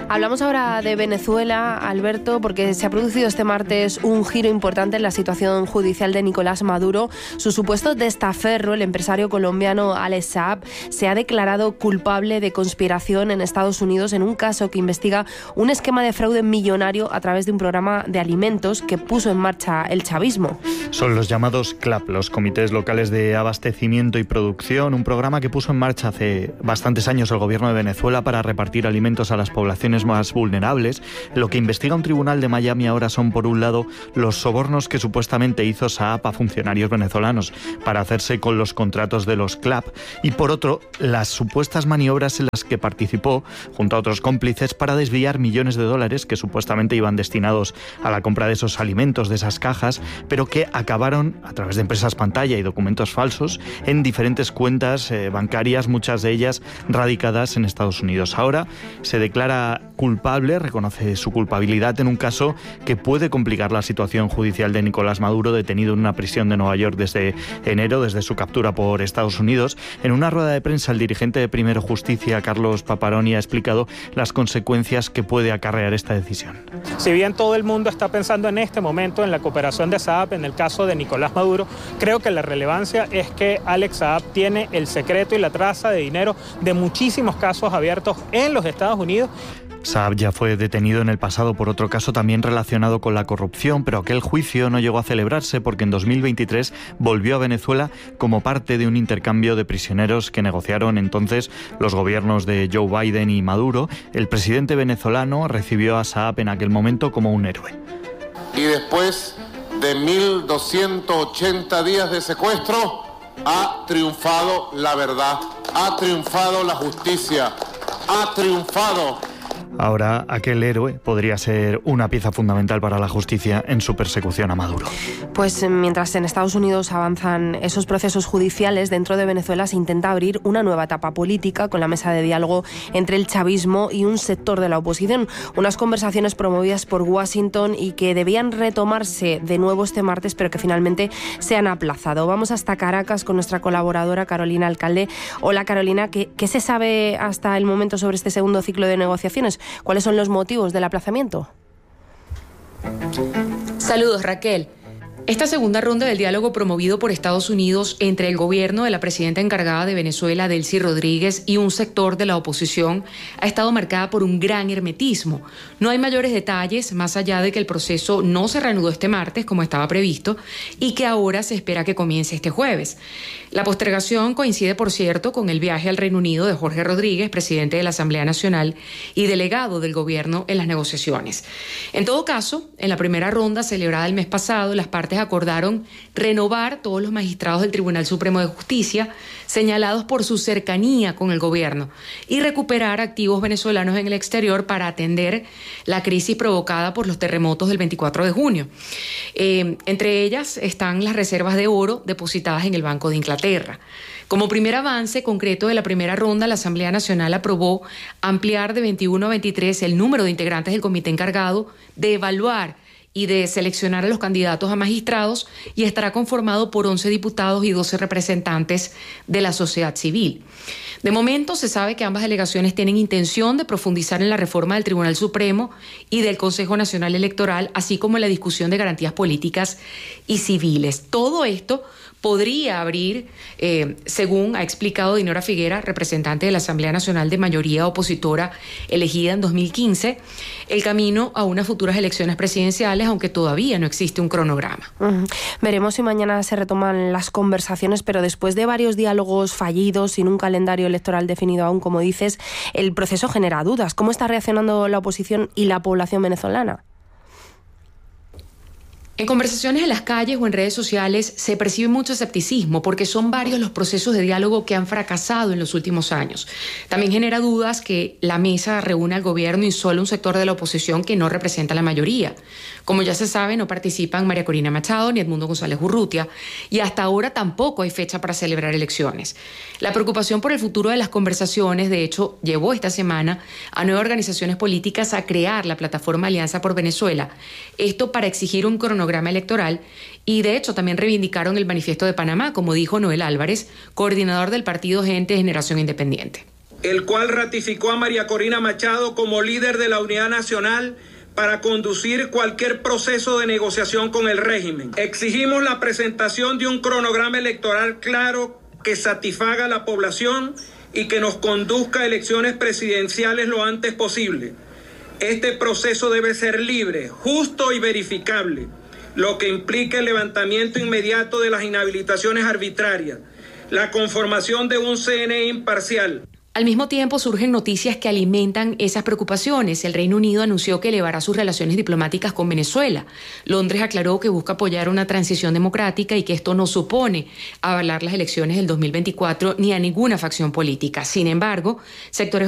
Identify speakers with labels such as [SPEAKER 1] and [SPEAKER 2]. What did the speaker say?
[SPEAKER 1] Hablamos ahora de Venezuela, Alberto, porque se ha producido este martes un giro importante en la situación judicial de Nicolás Maduro. Su supuesto testaferro, el empresario colombiano Alex Saab, se ha declarado culpable de conspiración en Estados Unidos en un caso que investiga un esquema de fraude millonario a través de un programa de alimentos que puso en marcha el chavismo.
[SPEAKER 2] Son los llamados CLAP, los Comités Locales de Abastecimiento y Producción, un programa que puso en marcha hace bastantes años el gobierno de Venezuela para repartir alimentos a las poblaciones más vulnerables. Lo que investiga un tribunal de Miami ahora son, por un lado, los sobornos que supuestamente hizo Saab a funcionarios venezolanos para hacerse con los contratos de los CLAP, y por otro, las supuestas maniobras en las que participó junto a otros cómplices para desviar millones de dólares que supuestamente iban destinados a la compra de esos alimentos, de esas cajas, pero que acabaron, a través de empresas pantalla y documentos falsos, en diferentes cuentas bancarias, muchas de ellas radicadas en Estados Unidos. Ahora se declara culpable, reconoce su culpabilidad en un caso que puede complicar la situación judicial de Nicolás Maduro, detenido en una prisión de Nueva York desde enero, desde su captura por Estados Unidos. En una rueda de prensa, el dirigente de Primero Justicia, Carlos Paparoni, ha explicado las consecuencias que puede acarrear esta decisión.
[SPEAKER 3] Si bien todo el mundo está pensando en este momento en la cooperación de Saab en el caso de Nicolás Maduro, creo que la relevancia es que Alex Saab tiene el secreto y la traza de dinero de muchísimos casos abiertos en los Estados Unidos.
[SPEAKER 2] Saab ya fue detenido en el pasado por otro caso también relacionado con la corrupción, pero aquel juicio no llegó a celebrarse porque en 2023 volvió a Venezuela como parte de un intercambio de prisioneros que negociaron entonces los gobiernos de Joe Biden y Maduro. El presidente venezolano recibió a Saab en aquel momento como un héroe.
[SPEAKER 4] Y después de 1.280 días de secuestro, ha triunfado la verdad, ha triunfado la justicia, ha triunfado.
[SPEAKER 2] Ahora, aquel héroe podría ser una pieza fundamental para la justicia en su persecución a Maduro.
[SPEAKER 1] Pues mientras en Estados Unidos avanzan esos procesos judiciales, dentro de Venezuela se intenta abrir una nueva etapa política con la mesa de diálogo entre el chavismo y un sector de la oposición. Unas conversaciones promovidas por Washington y que debían retomarse de nuevo este martes, pero que finalmente se han aplazado. Vamos hasta Caracas con nuestra colaboradora Carolina Alcalde. Hola Carolina, ¿qué se sabe hasta el momento sobre este segundo ciclo de negociaciones? ¿Cuáles son los motivos del aplazamiento?
[SPEAKER 5] Saludos, Raquel. Esta segunda ronda del diálogo promovido por Estados Unidos entre el gobierno de la presidenta encargada de Venezuela, Delcy Rodríguez, y un sector de la oposición ha estado marcada por un gran hermetismo. No hay mayores detalles, más allá de que el proceso no se reanudó este martes, como estaba previsto, y que ahora se espera que comience este jueves. La postergación coincide, por cierto, con el viaje al Reino Unido de Jorge Rodríguez, presidente de la Asamblea Nacional y delegado del gobierno en las negociaciones. En todo caso, en la primera ronda celebrada el mes pasado, las partes acordaron renovar todos los magistrados del Tribunal Supremo de Justicia señalados por su cercanía con el gobierno y recuperar activos venezolanos en el exterior para atender la crisis provocada por los terremotos del 24 de junio. Entre ellas están las reservas de oro depositadas en el Banco de Inglaterra. Como primer avance concreto de la primera ronda, la Asamblea Nacional aprobó ampliar de 21 a 23 el número de integrantes del comité encargado de evaluar y de seleccionar a los candidatos a magistrados, y estará conformado por 11 diputados y 12 representantes de la sociedad civil. De momento se sabe que ambas delegaciones tienen intención de profundizar en la reforma del Tribunal Supremo y del Consejo Nacional Electoral, así como en la discusión de garantías políticas y civiles. Todo esto podría abrir, según ha explicado Dinora Figuera, representante de la Asamblea Nacional de mayoría opositora elegida en 2015, el camino a unas futuras elecciones presidenciales, aunque todavía no existe un cronograma.
[SPEAKER 1] Veremos si mañana se retoman las conversaciones, pero después de varios diálogos fallidos, sin un calendario electoral definido aún, como dices, el proceso genera dudas. ¿Cómo está reaccionando la oposición y la población venezolana?
[SPEAKER 5] En conversaciones en las calles o en redes sociales se percibe mucho escepticismo porque son varios los procesos de diálogo que han fracasado en los últimos años. También genera dudas que la mesa reúne al gobierno y solo un sector de la oposición que no representa a la mayoría. Como ya se sabe, no participan María Corina Machado ni Edmundo González Urrutia, y hasta ahora tampoco hay fecha para celebrar elecciones. La preocupación por el futuro de las conversaciones, de hecho, llevó esta semana a 9 organizaciones políticas a crear la plataforma Alianza por Venezuela. Esto para exigir un cronograma electoral, y de hecho también reivindicaron el Manifiesto de Panamá, como dijo Noel Álvarez, coordinador del partido Gente de Generación Independiente.
[SPEAKER 6] el cual ratificó a María Corina Machado como líder de la Unidad Nacional para conducir cualquier proceso de negociación con el régimen. Exigimos la presentación de un cronograma electoral claro que satisfaga a la población y que nos conduzca a elecciones presidenciales lo antes posible. Este proceso debe ser libre, justo y verificable, lo que implica el levantamiento inmediato de las inhabilitaciones arbitrarias, la conformación de un CNE imparcial.
[SPEAKER 5] Al mismo tiempo surgen noticias que alimentan esas preocupaciones. El Reino Unido anunció que elevará sus relaciones diplomáticas con Venezuela. Londres aclaró que busca apoyar una transición democrática y que esto no supone avalar las elecciones del 2024 ni a ninguna facción política. Sin embargo, sectores